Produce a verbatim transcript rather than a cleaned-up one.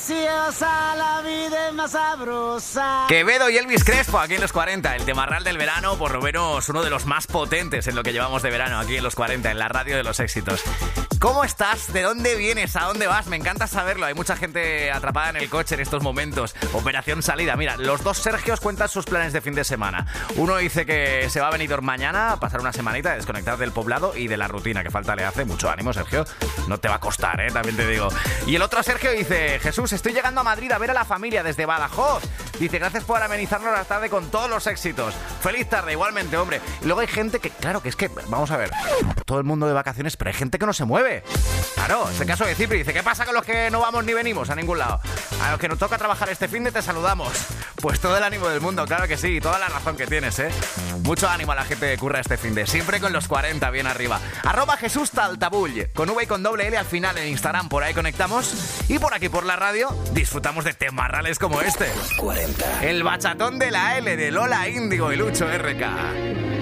graciosa, la vida es más sabrosa. Quevedo y Elvis Crespo aquí en los cuarenta. El temarral del verano, por lo menos uno de los más potentes en lo que llevamos de verano aquí en los cuarenta, en la radio de los éxitos. ¿Cómo estás? ¿De dónde vienes? ¿A dónde vas? Me encanta saberlo. Hay mucha gente atrapada en el coche en estos momentos. Operación salida. Mira, los dos Sergios cuentan sus planes de fin de semana. Uno dice que se va a venir mañana a pasar una semanita de desconectar del poblado y de la rutina, que falta le hace. Mucho ánimo, Sergio. No te va a costar, ¿eh? También te digo. Y el otro Sergio dice: Jesús, estoy llegando a Madrid a ver a la familia desde Badajoz. Dice: gracias por amenizarnos la tarde con todos los éxitos. Feliz tarde, igualmente, hombre. Y luego hay gente que, claro, que es que, vamos a ver, todo el mundo de vacaciones, pero hay gente que no se mueve. Claro, es el caso de Cipri. Dice: ¿qué pasa con los que no vamos ni venimos a ningún lado? A los que nos toca trabajar este fin de te saludamos. Pues todo el ánimo del mundo, claro que sí. Toda la razón que tienes, ¿eh? Mucho ánimo a la gente que curra este fin de. Siempre con los cuarenta bien arriba. Arroba Jesús Taltabull, con V y con doble L al final en Instagram. Por ahí conectamos. Y por aquí por la radio disfrutamos de temarrales como este. cuarenta. El bachatón de la L de Lola Índigo y Lucho R K.